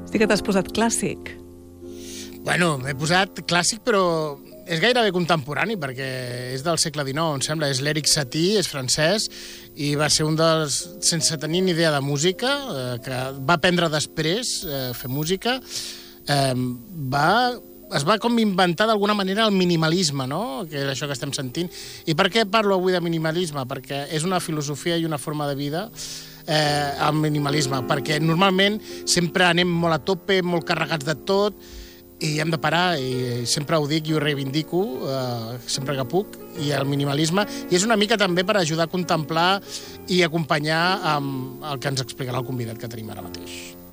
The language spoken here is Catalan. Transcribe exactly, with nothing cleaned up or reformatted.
Estic que t'has posat clàssic. Bueno, m'he posat clàssic, però és gairebé contemporani, perquè és del segle dinou, em sembla. És l'Éric Satie, és francès, i va ser un dels... sense tenir ni idea de música, eh, que va aprendre després eh, fer música, eh, va... es va com inventar d'alguna manera el minimalisme, no? Que és això que estem sentint. I per què parlo avui de minimalisme? Perquè és una filosofia i una forma de vida, eh, el minimalisme, perquè normalment sempre anem molt a tope, molt carregats de tot, i hem de parar, i sempre ho dic i ho reivindico, eh, sempre que puc, i el minimalisme, i és una mica també per ajudar a contemplar i acompanyar amb el que ens explicarà el convidat que tenim ara mateix.